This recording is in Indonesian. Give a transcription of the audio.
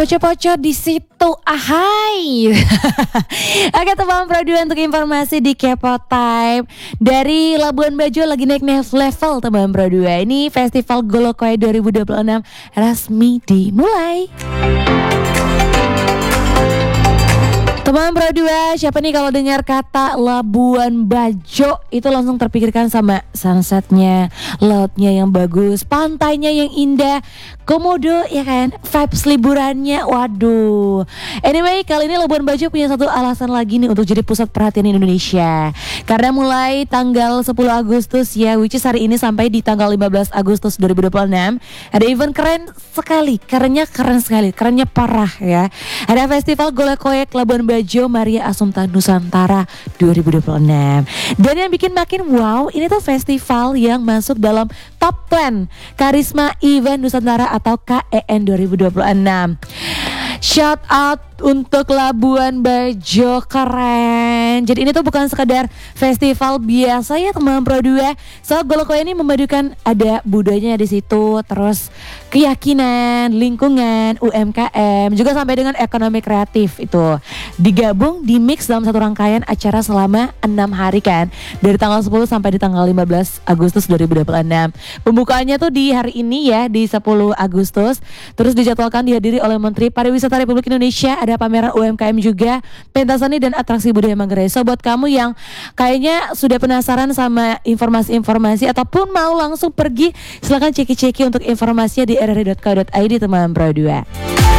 poco-poco di situ. Ahai. Oke teman Pro 2 untuk informasi di Kepo Time. Dari Labuan Bajo lagi naik level teman Pro 2. Ini Festival Golokoy 2026 resmi dimulai. Teman Pro 2, siapa nih kalau dengar kata Labuan Bajo itu langsung terpikirkan sama sunsetnya, lautnya yang bagus, pantainya yang indah, komodo ya kan, vibes liburannya, waduh. Anyway, kali ini Labuan Bajo punya satu alasan lagi nih untuk jadi pusat perhatian Indonesia. Karena mulai tanggal 10 Agustus ya, which is hari ini sampai di tanggal 15 Agustus 2026, ada event keren sekali, kerennya parah ya. Ada Festival Golokoy Labuan Bajo Maria Assumpta Nusantara 2026. Dan yang bikin makin wow, ini tuh festival yang masuk dalam top 10 Karisma Event Nusantara atau KEN 2026. Shout out untuk Labuan Bajo, keren. Jadi ini tuh bukan sekedar festival biasa ya teman Pro 2. So Golokoy ini memadukan ada budayanya di situ, terus keyakinan, lingkungan, UMKM, juga sampai dengan ekonomi kreatif itu digabung, di mix dalam satu rangkaian acara selama 6 hari kan, dari tanggal 10 sampai di tanggal 15 Agustus 2026. Pembukaannya tuh di hari ini ya, di 10 Agustus. Terus dijadwalkan dihadiri oleh Menteri Pariwisata Republik Indonesia, ada pameran UMKM juga, pentas seni dan atraksi budaya Manggarai. So buat kamu yang kayaknya sudah penasaran sama informasi-informasi ataupun mau langsung pergi, silakan ceki-ceki untuk informasinya di rri.co.id teman Pro 2.